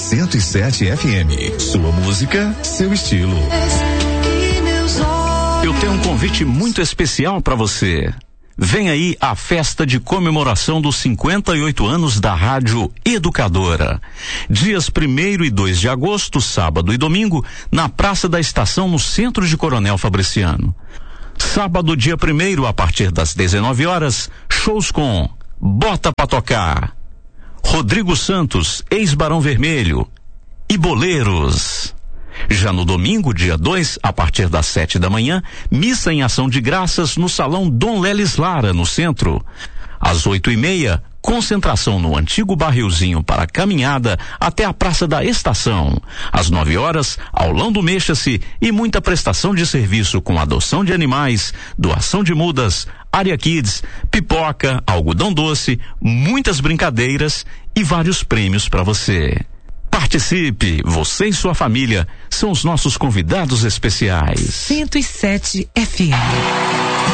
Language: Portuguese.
107 FM. Sua música, seu estilo. Eu tenho um convite muito especial para você. Vem aí a festa de comemoração dos 58 anos da Rádio Educadora. Dias 1º e 2 de agosto, sábado e domingo, na Praça da Estação, no centro de Coronel Fabriciano. Sábado, dia 1º, a partir das 19 horas, shows com Bota Pra Tocar, Rodrigo Santos, ex-Barão Vermelho e Boleiros. Já no domingo, dia 2, a partir das 7 da manhã, missa em ação de graças no Salão Dom Lelis Lara, no centro. Às 8:30, concentração no antigo barrilzinho para caminhada até a Praça da Estação. Às 9 horas, aulão do Mexa-se e muita prestação de serviço com adoção de animais, doação de mudas, área kids, pipoca, algodão doce, muitas brincadeiras e vários prêmios para você. Participe, você e sua família são os nossos convidados especiais. 107 FM.